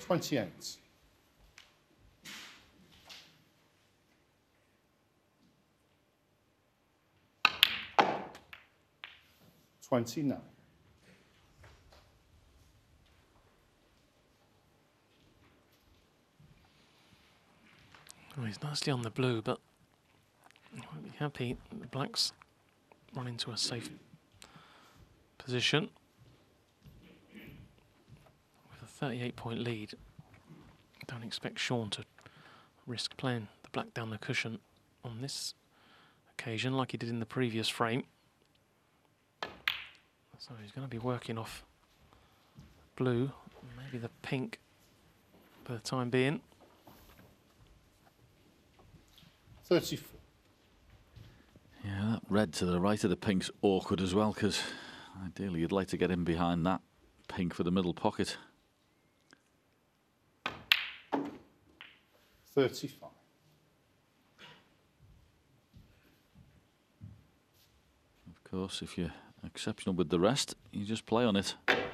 28. 29. Oh, he's nicely on the blue, but he won't be happy. The blacks run into a safe position with a 38-point lead. Don't expect Shaun to risk playing the black down the cushion on this occasion like he did in the previous frame. So he's going to be working off blue, maybe the pink for the time being. 34. Yeah, that red to the right of the pink's awkward as well, because ideally you'd like to get in behind that pink for the middle pocket. 35. Of course, if you're exceptional with the rest, you just play on it.